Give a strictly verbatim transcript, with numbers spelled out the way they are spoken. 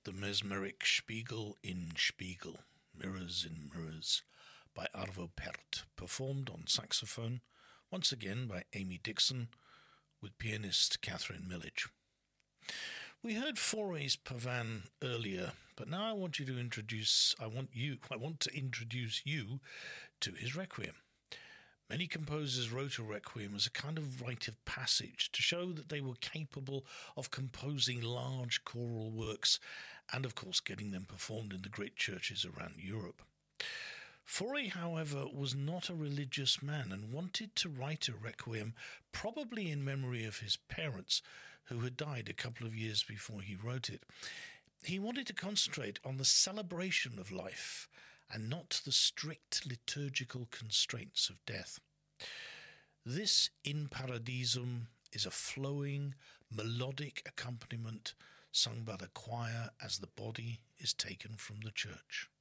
The mesmeric Spiegel in Spiegel, Mirrors in Mirrors, by Arvo Pärt, performed on saxophone, once again by Amy Dixon, with pianist Catherine Millage. We heard Fauré's Pavane earlier, but now I want you to introduce, I want you, I want to introduce you to his Requiem. Many composers wrote a requiem as a kind of rite of passage to show that they were capable of composing large choral works and, of course, getting them performed in the great churches around Europe. Fauré, however, was not a religious man and wanted to write a requiem, probably in memory of his parents, who had died a couple of years before he wrote it. He wanted to concentrate on the celebration of life and not the strict liturgical constraints of death. This In Paradisum is a flowing, melodic accompaniment sung by the choir as the body is taken from the church.